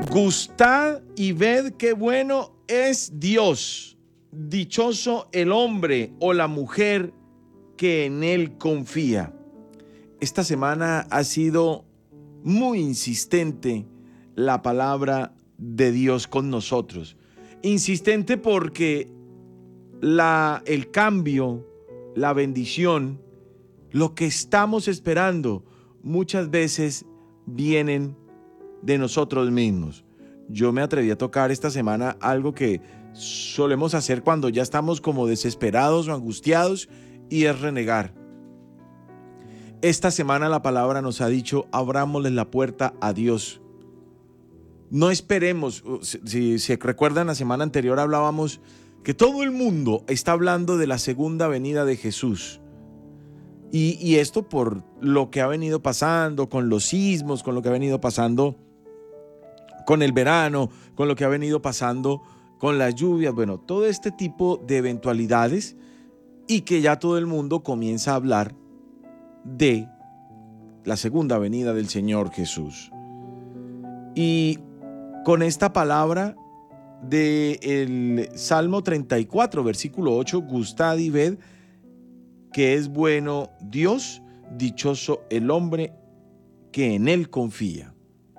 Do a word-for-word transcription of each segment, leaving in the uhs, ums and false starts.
Gustad y ved qué bueno es Dios. Dichoso el hombre o la mujer que en él confía. Esta semana ha sido muy insistente la palabra de Dios con nosotros. Insistente porque la, el cambio, la bendición, lo que estamos esperando, muchas veces vienen de nosotros mismos. Yo me atreví a tocar esta semana algo que solemos hacer cuando ya estamos como desesperados o angustiados, y es renegar. Esta semana la palabra nos ha dicho: abrámosle la puerta a Dios. No esperemos. Si se recuerdan, la semana anterior hablábamos que todo el mundo está hablando de la segunda venida de Jesús. Y, y esto por lo que ha venido pasando con los sismos, con lo que ha venido pasando con el verano, con lo que ha venido pasando con las lluvias, bueno, todo este tipo de eventualidades, y que ya todo el mundo comienza a hablar de la segunda venida del Señor Jesús. Y con esta palabra del Salmo treinta y cuatro, versículo ocho, gustad y ved que es bueno Dios, dichoso el hombre que en él confía.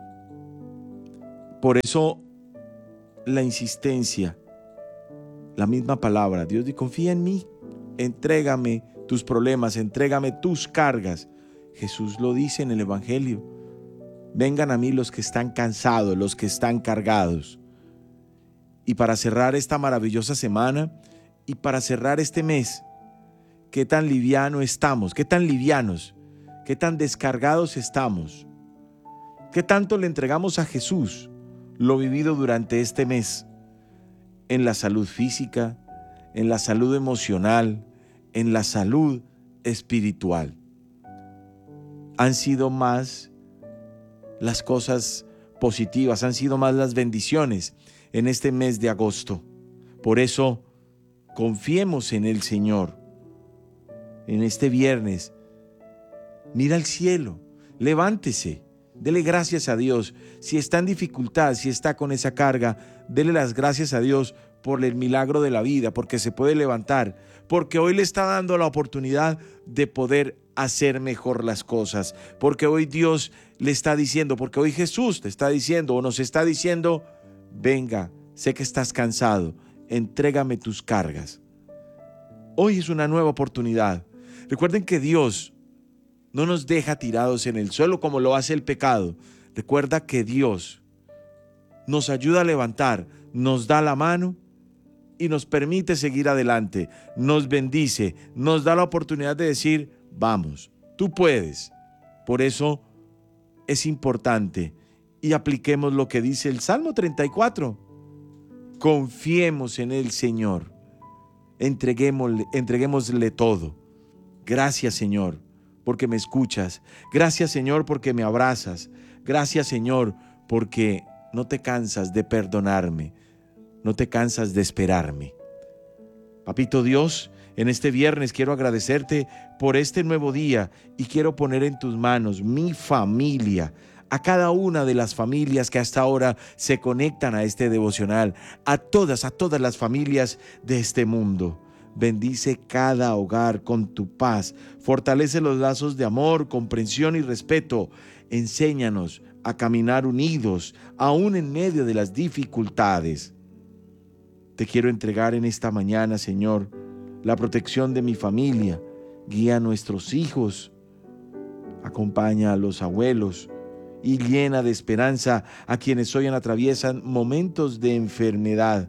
Por eso la insistencia, la misma palabra, Dios dice: confía en mí, entrégame tus problemas, entrégame tus cargas. Jesús lo dice en el Evangelio: vengan a mí los que están cansados, los que están cargados. Y para cerrar esta maravillosa semana y para cerrar este mes, qué tan liviano estamos, qué tan livianos, qué tan descargados estamos, qué tanto le entregamos a Jesús lo vivido durante este mes, en la salud física, en la salud emocional, en la salud espiritual. Han sido más las cosas positivas, han sido más las bendiciones en este mes de agosto. Por eso, confiemos en el Señor. En este viernes, mira al cielo, levántese, dele gracias a Dios. Si está en dificultad, si está con esa carga, dele las gracias a Dios por el milagro de la vida, porque se puede levantar, porque hoy le está dando la oportunidad de poder hacer mejor las cosas, porque hoy Dios le está diciendo, porque hoy Jesús te está diciendo o nos está diciendo: venga, sé que estás cansado, entrégame tus cargas. Hoy es una nueva oportunidad. Recuerden que Dios no nos deja tirados en el suelo como lo hace el pecado. Recuerda que Dios nos ayuda a levantar, nos da la mano y nos permite seguir adelante, nos bendice, nos da la oportunidad de decir: vamos, tú puedes. Por eso es importante, y apliquemos lo que dice el Salmo treinta y cuatro. Confiemos en el Señor, entreguémosle, entreguémosle todo. Gracias, Señor, porque me escuchas. Gracias, Señor, porque me abrazas. Gracias, Señor, porque no te cansas de perdonarme, no te cansas de esperarme. Papito Dios, en este viernes quiero agradecerte por este nuevo día y quiero poner en tus manos mi familia, a cada una de las familias que hasta ahora se conectan a este devocional, a todas, a todas las familias de este mundo. Bendice cada hogar con tu paz, fortalece los lazos de amor, comprensión y respeto. Enséñanos a caminar unidos, aún en medio de las dificultades. Te quiero entregar en esta mañana, Señor, la protección de mi familia. Guía a nuestros hijos, acompaña a los abuelos y llena de esperanza a quienes hoy atraviesan momentos de enfermedad.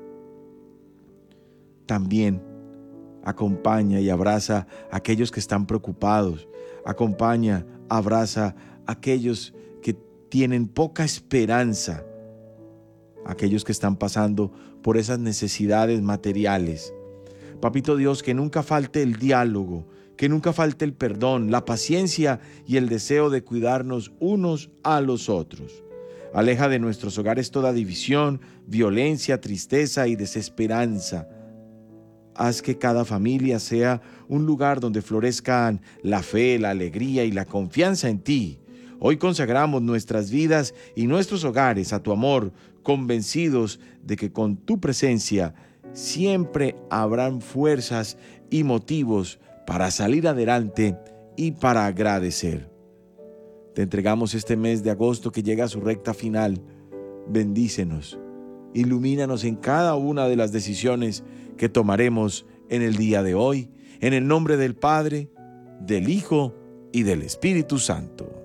También acompaña y abraza a aquellos que están preocupados. Acompaña, abraza a aquellos que tienen poca esperanza. Aquellos que están pasando por esas necesidades materiales. Papito Dios, que nunca falte el diálogo, que nunca falte el perdón, la paciencia y el deseo de cuidarnos unos a los otros. Aleja de nuestros hogares toda división, violencia, tristeza y desesperanza. Haz que cada familia sea un lugar donde florezcan la fe, la alegría y la confianza en ti. Hoy consagramos nuestras vidas y nuestros hogares a tu amor, convencidos de que con tu presencia siempre habrán fuerzas y motivos para salir adelante y para agradecer. Te entregamos este mes de agosto que llega a su recta final. Bendícenos, ilumínanos en cada una de las decisiones que tomaremos en el día de hoy, en el nombre del Padre, del Hijo y del Espíritu Santo.